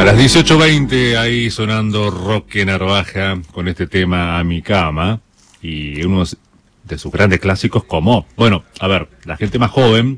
A las 18:20 ahí sonando Roque Narvaja con este tema A mi cama y uno de sus grandes clásicos como, bueno, a ver, la gente más joven,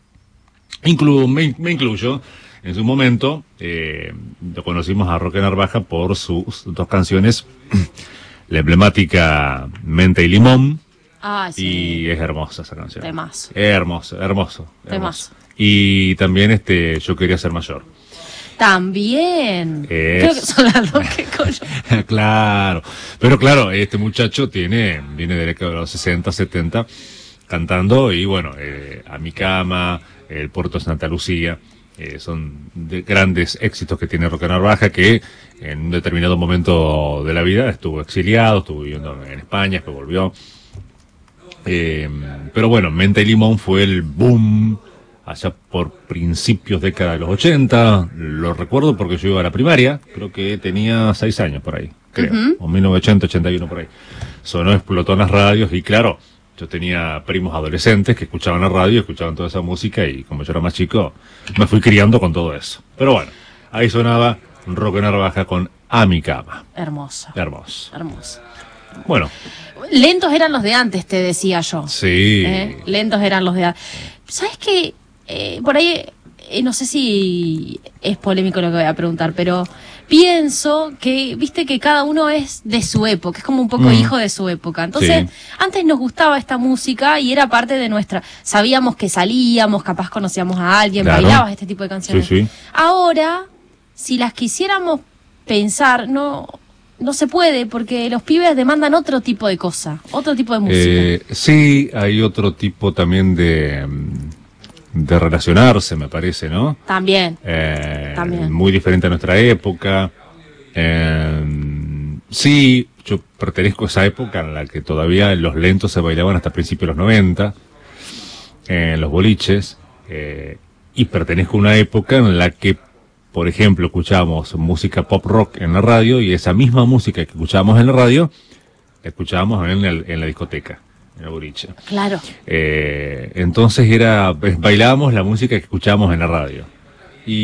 me incluyo, en su momento lo conocimos a Roque Narvaja por sus dos canciones, la emblemática Menta y Limón. Ah, sí. Y es hermosa esa canción. Temazo. Hermoso. Temazo. Y también Yo quería ser mayor. También. Creo que son las dos que conozco. Claro. Pero claro, este muchacho viene de la década de los 60, 70, cantando y bueno, A mi cama, El puerto de Santa Lucía, son grandes éxitos que tiene Roque Narvaja, que en un determinado momento de la vida estuvo exiliado, estuvo viviendo en España, después volvió. Pero bueno, Menta y Limón fue el boom allá por principios década de los 80, lo recuerdo porque yo iba a la primaria, creo que tenía 6 años por ahí, creo, o 1980, 81 por ahí. Sonó, explotó en las radios y claro, yo tenía primos adolescentes que escuchaban la radio, escuchaban toda esa música y como yo era más chico, me fui criando con todo eso. Pero bueno, ahí sonaba Roque Narvaja con A mi cama. Hermoso. Bueno. Lentos eran los de antes, te decía yo. Sí. Lentos eran los de antes. ¿Sabes qué? Por ahí, no sé si es polémico lo que voy a preguntar, pero pienso que, viste que cada uno es de su época, es como un poco hijo de su época. Entonces, antes nos gustaba esta música y era parte de nuestra... Sabíamos que salíamos, capaz conocíamos a alguien, claro, bailabas este tipo de canciones. Sí. Ahora, si las quisiéramos pensar, no se puede, porque los pibes demandan otro tipo de cosa, otro tipo de música. Sí, hay otro tipo también de relacionarse, me parece, ¿no? También. Muy diferente a nuestra época. Sí, yo pertenezco a esa época en la que todavía los lentos se bailaban hasta principios de los 90, en los boliches, y pertenezco a una época en la que, por ejemplo, escuchábamos música pop rock en la radio y esa misma música que escuchábamos en la radio, la escuchábamos en la discoteca, en el boliche. Claro. Entonces bailábamos la música que escuchábamos en la radio.